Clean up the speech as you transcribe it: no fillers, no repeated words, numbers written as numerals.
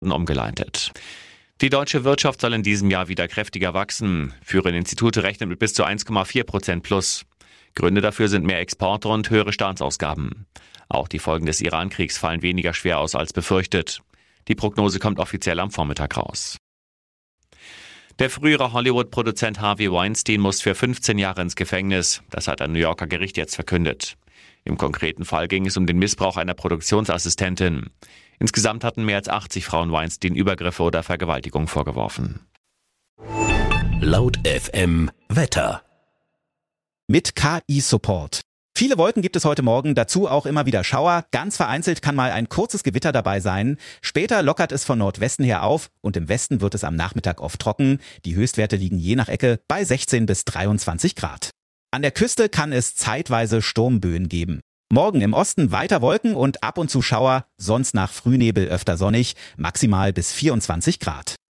umgeleitet. Die deutsche Wirtschaft soll in diesem Jahr wieder kräftiger wachsen. Führende Institute rechnen mit bis zu 1,4% plus. Gründe dafür sind mehr Exporte und höhere Staatsausgaben. Auch die Folgen des Iran-Kriegs fallen weniger schwer aus als befürchtet. Die Prognose kommt offiziell am Vormittag raus. Der frühere Hollywood-Produzent Harvey Weinstein muss für 15 Jahre ins Gefängnis. Das hat ein New Yorker Gericht jetzt verkündet. Im konkreten Fall ging es um den Missbrauch einer Produktionsassistentin. Insgesamt hatten mehr als 80 Frauen Weinstein Übergriffe oder Vergewaltigung vorgeworfen. Laut FM Wetter. Mit KI-Support. Viele Wolken gibt es heute Morgen, dazu auch immer wieder Schauer. Ganz vereinzelt kann mal ein kurzes Gewitter dabei sein. Später lockert es von Nordwesten her auf und im Westen wird es am Nachmittag oft trocken. Die Höchstwerte liegen je nach Ecke bei 16 bis 23 Grad. An der Küste kann es zeitweise Sturmböen geben. Morgen im Osten weiter Wolken und ab und zu Schauer, sonst nach Frühnebel öfter sonnig, maximal bis 24 Grad.